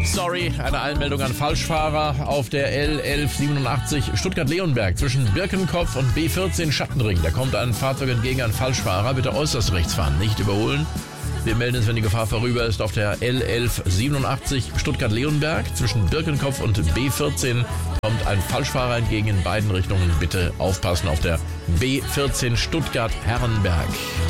Sorry, eine Einmeldung an Falschfahrer auf der L1187 Stuttgart-Leonberg zwischen Birkenkopf und B14 Schattenring. Da kommt ein Fahrzeug entgegen, ein Falschfahrer. Bitte äußerst rechts fahren, nicht überholen. Wir melden es, wenn die Gefahr vorüber ist, auf der L1187 Stuttgart-Leonberg. Zwischen Birkenkopf und B14 kommt ein Falschfahrer entgegen in beiden Richtungen. Bitte aufpassen auf der B14 Stuttgart-Herrenberg.